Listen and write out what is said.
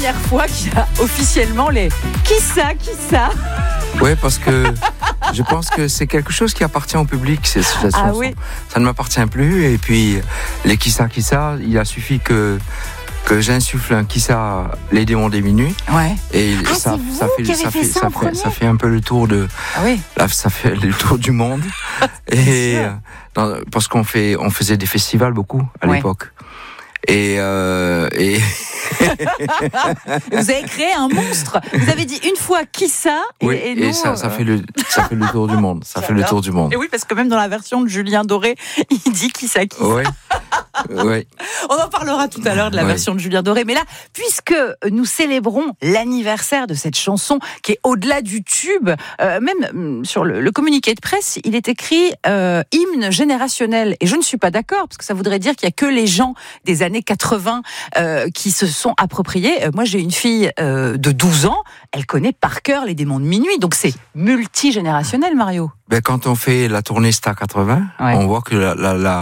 première fois qu'il y a officiellement les qui ça. Oui, parce que je pense que c'est quelque chose qui appartient au public, cette chanson. Oui. Ça ne m'appartient plus. Et puis, les qui ça, il a suffi que j'insuffle un qui ça, les démons des minuit. Ouais. Et ça fait un peu le tour de. Ah oui. Là, ça fait le tour du monde. Et parce qu'on faisait des festivals beaucoup à l'époque. Et vous avez créé un monstre. Vous avez dit une fois qui ça et ça fait le tour du monde. Ça fait le tour du monde. Et oui, parce que même dans la version de Julien Doré, il dit qui ça. Oui. Oui. On en parlera tout à l'heure de la version de Julien Doré. Mais là, puisque nous célébrons l'anniversaire de cette chanson qui est au-delà du tube, même sur le communiqué de presse, il est écrit hymne générationnel. Et je ne suis pas d'accord, parce que ça voudrait dire qu'il n'y a que les gens des années 80 qui se sont appropriés. Moi, j'ai une fille de 12 ans, elle connaît par cœur les démons de minuit. Donc c'est multigénérationnel, Mario. Quand on fait la tournée Star 80, on voit que